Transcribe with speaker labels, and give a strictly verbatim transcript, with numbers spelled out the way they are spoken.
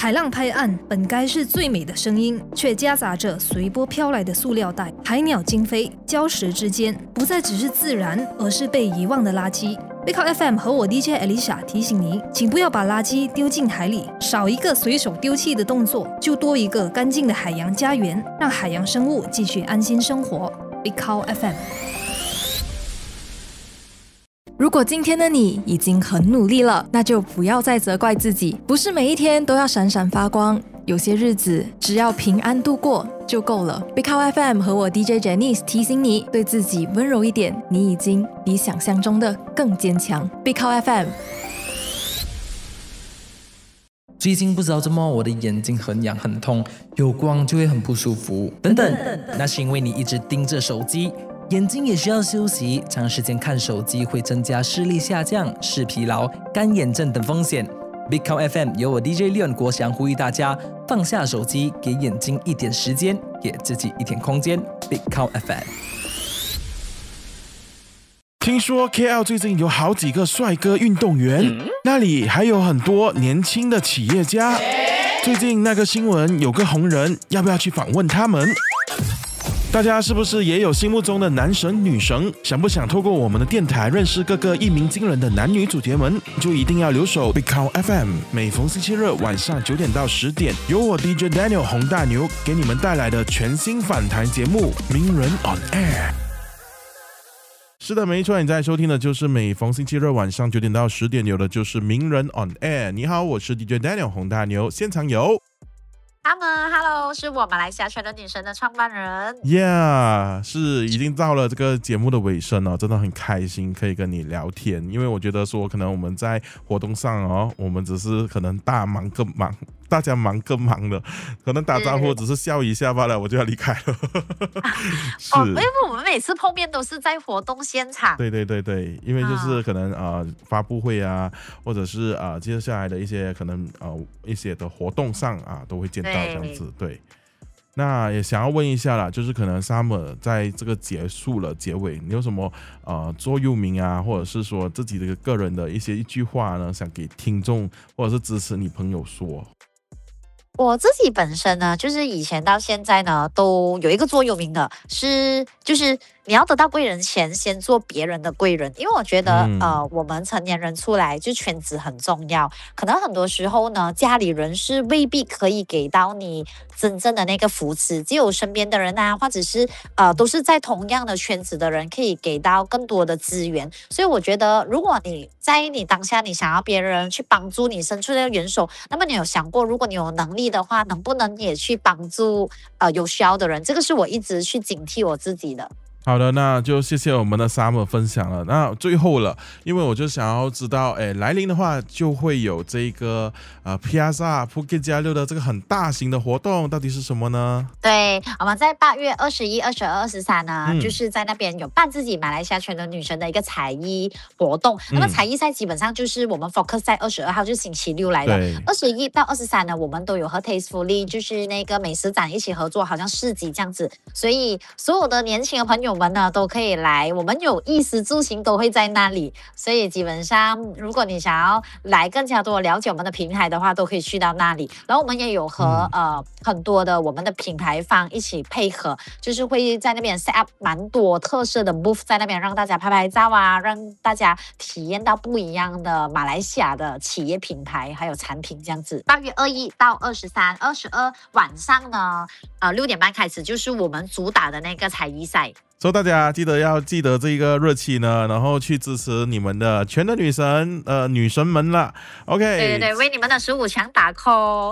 Speaker 1: 海浪拍岸本该是最美的声音，却夹杂着随波飘来的塑料袋、海鸟惊飞，礁石之间不再只是自然，而是被遗忘的垃圾。Big Cow F M 和我 D J Alicia 提醒你，请不要把垃圾丢进海里，少一个随手丢弃的动作，就多一个干净的海洋家园，让海洋生物继续安心生活。Big Cow F M。
Speaker 2: 如果今天的你已经很努力了，那就不要再责怪自己，不是每一天都要闪闪发光，有些日子只要平安度过就够了。Big Cow F M 和我 D J Janice 提醒你，对自己温柔一点，你已经比想象中的更坚强。Big Cow F M。
Speaker 3: 最近不知道怎么我的眼睛很痒很痛，有光就会很不舒服等等，那是因为你一直盯着手机，眼睛也需要休息，长时间看手机会增加视力下降、视疲劳、干眼症等风险。Big Cow F M 由我 D J Leon 国祥呼吁大家放下手机，给眼睛一点时间，给自己一点空间。Big Cow F M。
Speaker 4: 听说 K L 最近有好几个帅哥运动员，嗯、那里还有很多年轻的企业家。最近那个新闻有个红人，要不要去访问他们？大家是不是也有心目中的男神女神？想不想透过我们的电台认识各个一鸣惊人的男女主角们？就一定要留守 Big Cow F M， 每逢星期日晚上九点到十点，由我 D J Daniel 洪大牛给你们带来的全新访谈节目《名人 on Air》。是的，没错，你在收听的就是每逢星期日晚上九点到十点有的就是《名人 on Air》。你好，我是 D J Daniel 洪大牛，现场有。
Speaker 5: 他们 Hello， 是我马来西亚全能女神的创办人。
Speaker 4: Yeah， 是已经到了这个节目的尾声哦，真的很开心可以跟你聊天，因为我觉得说可能我们在活动上哦，我们只是可能大忙更忙，大家忙更忙的，可能打招呼只是笑一下罢了，我就要离开了。是
Speaker 5: 哦，因为我们每次碰面都是在活动现场。
Speaker 4: 对对对对，因为就是可能啊、呃、发布会啊，或者是啊、呃、接下来的一些可能啊、呃、一些的活动上啊都会见到。这样子对，那也想要问一下啦，就是可能 Summer 在这个结束了结尾，你有什么呃座右铭啊，或者是说自己的个人的一些一句话呢，想给听众或者是支持你朋友说？
Speaker 5: 我自己本身呢，就是以前到现在呢，都有一个座右铭的，是就是你要得到贵人前，先做别人的贵人。因为我觉得，嗯、呃，我们成年人出来就圈子很重要，可能很多时候呢，家里人是未必可以给到你真正的那个扶持，只有身边的人啊，或者是呃，都是在同样的圈子的人，可以给到更多的资源。所以我觉得，如果你在你当下，你想要别人去帮助你，伸出那个援手，那么你有想过，如果你有能力的话，能不能也去帮助呃有需要的人？这个是我一直去警惕我自己的。
Speaker 4: 好的，那就谢谢我们的 Summer 分享了。那最后了，因为我就想要知道，哎，来临的话就会有这个呃 Piazza Phuket 加六的这个很大型的活动，到底是什么呢？
Speaker 5: 对，我们在八月二十一、二十二、二十三呢，
Speaker 4: 嗯、
Speaker 5: 就是在那边有办自己马来西亚全能女神的一个才艺活动。嗯、那么才艺赛基本上就是我们 focus 在二十二号，就是星期六来的。二十一到二十三呢，我们都有和 Tastefully 就是那个美食展一起合作，好像市集这样子。所以所有的年轻的朋友。我们呢都可以来，我们有衣食住行都会在那里，所以基本上如果你想要来更加多了解我们的平台的话，都可以去到那里。然后我们也有和、嗯、呃很多的我们的品牌方一起配合，就是会在那边 set up 蛮多特色的 booth 在那边，让大家拍拍照啊，让大家体验到不一样的马来西亚的企业品牌还有产品这样子。八月二十一到二十三、二十二晚上呢，呃六点半开始就是我们主打的那个才艺赛。
Speaker 4: 所以大家记得要记得这个日期呢，然后去支持你们的全能女神呃女神们了。OK，
Speaker 5: 对对对，为你们的十五强打 call。